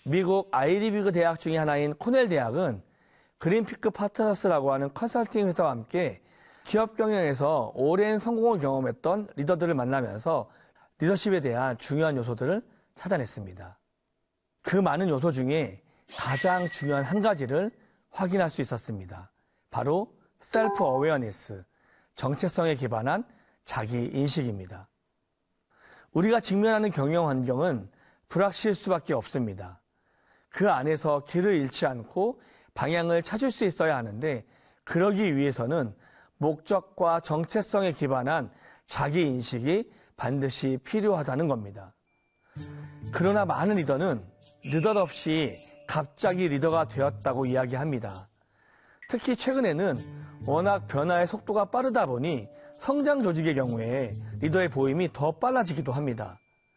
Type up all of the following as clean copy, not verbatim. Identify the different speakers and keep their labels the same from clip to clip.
Speaker 1: 미국 아이리비그 대학 중에 하나인 코넬 대학은 그린피크 파트너스라고 하는 컨설팅 회사와 함께 기업 경영에서 오랜 성공을 경험했던 리더들을 만나면서 리더십에 대한 중요한 요소들을 찾아냈습니다. 그 많은 요소 중에 가장 중요한 한 가지를 확인할 수 있었습니다. 바로 셀프 어웨어니스, 정체성에 기반한 자기 인식입니다. 우리가 직면하는 경영 환경은 불확실할 수밖에 없습니다. 그 안에서 길을 잃지 않고 방향을 찾을 수 있어야 하는데, 그러기 위해서는 목적과 정체성에 기반한 자기 인식이 반드시 필요하다는 겁니다. 그러나 많은 리더는 느닷없이 갑자기 리더가 되었다고 이야기합니다. 특히 최근에는 워낙 변화의 속도가 빠르다 보니 성장 조직의 경우에 리더의 보임이 더 빨라지기도 합니다.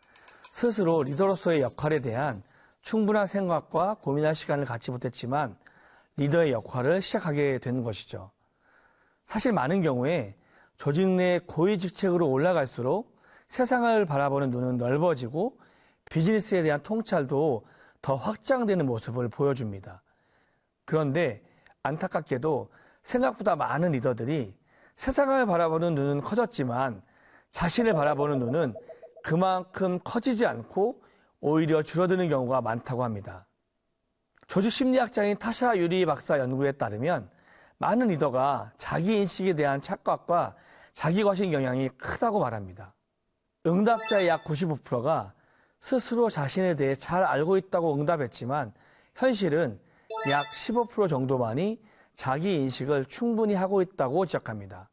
Speaker 1: 스스로 리더로서의 역할에 대한 충분한 생각과 고민할 시간을 갖지 못했지만 리더의 역할을 시작하게 되는 것이죠. 사실 많은 경우에 조직 내 고위 직책으로 올라갈수록 세상을 바라보는 눈은 넓어지고 비즈니스에 대한 통찰도 더 확장되는 모습을 보여줍니다. 그런데 안타깝게도 생각보다 많은 리더들이 세상을 바라보는 눈은 커졌지만 자신을 바라보는 눈은 그만큼 커지지 않고 오히려 줄어드는 경우가 많다고 합니다. 조직 심리학자인 타샤 유리 박사 연구에 따르면 많은 리더가 자기 인식에 대한 착각과 자기 과신 경향이 크다고 말합니다. 응답자의 약 95%가 스스로 자신에 대해 잘 알고 있다고 응답했지만 현실은 약 15% 정도만이 자기 인식을 충분히 하고 있다고 지적합니다.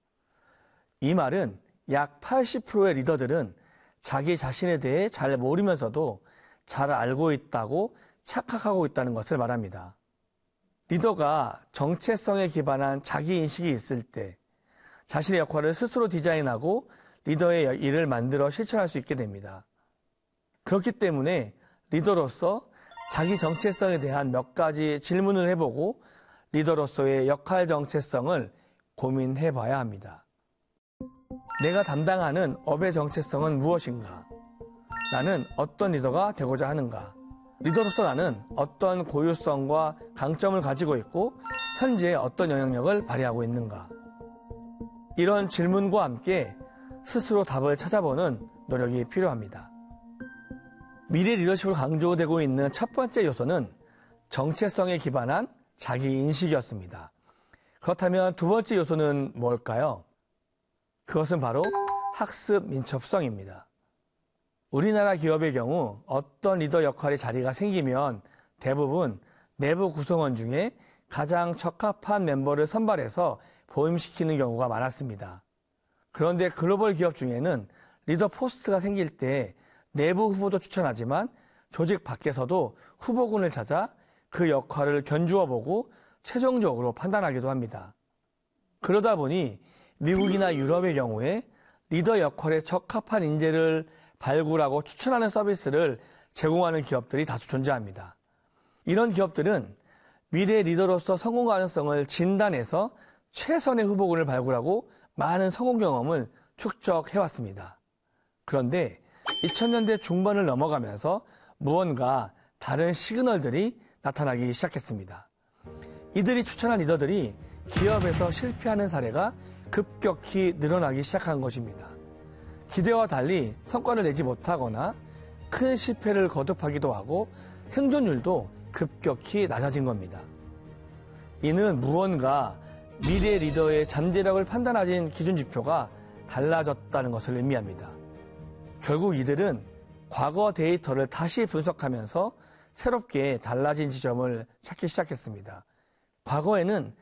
Speaker 1: 이 말은 약 80%의 리더들은 자기 자신에 대해 잘 모르면서도 잘 알고 있다고 착각하고 있다는 것을 말합니다. 리더가 정체성에 기반한 자기 인식이 있을 때 자신의 역할을 스스로 디자인하고 리더의 일을 만들어 실천할 수 있게 됩니다. 그렇기 때문에 리더로서 자기 정체성에 대한 몇 가지 질문을 해보고 리더로서의 역할 정체성을 고민해 봐야 합니다. 내가 담당하는 업의 정체성은 무엇인가? 나는 어떤 리더가 되고자 하는가? 리더로서 나는 어떤 고유성과 강점을 가지고 있고 현재 어떤 영향력을 발휘하고 있는가? 이런 질문과 함께 스스로 답을 찾아보는 노력이 필요합니다. 미래 리더십을 강조되고 있는 첫 번째 요소는 정체성에 기반한 자기 인식이었습니다. 그렇다면 두 번째 요소는 뭘까요? 그것은 바로 학습 민첩성입니다. 우리나라 기업의 경우 어떤 리더 역할의 자리가 생기면 대부분 내부 구성원 중에 가장 적합한 멤버를 선발해서 보임시키는 경우가 많았습니다. 그런데 글로벌 기업 중에는 리더 포스트가 생길 때 내부 후보도 추천하지만 조직 밖에서도 후보군을 찾아 그 역할을 견주어 보고 최종적으로 판단하기도 합니다. 그러다 보니 미국이나 유럽의 경우에 리더 역할에 적합한 인재를 발굴하고 추천하는 서비스를 제공하는 기업들이 다수 존재합니다. 이런 기업들은 미래 리더로서 성공 가능성을 진단해서 최선의 후보군을 발굴하고 많은 성공 경험을 축적해왔습니다. 그런데 2000년대 중반을 넘어가면서 무언가 다른 시그널들이 나타나기 시작했습니다. 이들이 추천한 리더들이 기업에서 실패하는 사례가 급격히 늘어나기 시작한 것입니다. 기대와 달리 성과를 내지 못하거나 큰 실패를 거듭하기도 하고 생존율도 급격히 낮아진 겁니다. 이는 무언가 미래 리더의 잠재력을 판단하는 기준 지표가 달라졌다는 것을 의미합니다. 결국 이들은 과거 데이터를 다시 분석하면서 새롭게 달라진 지점을 찾기 시작했습니다. 과거에는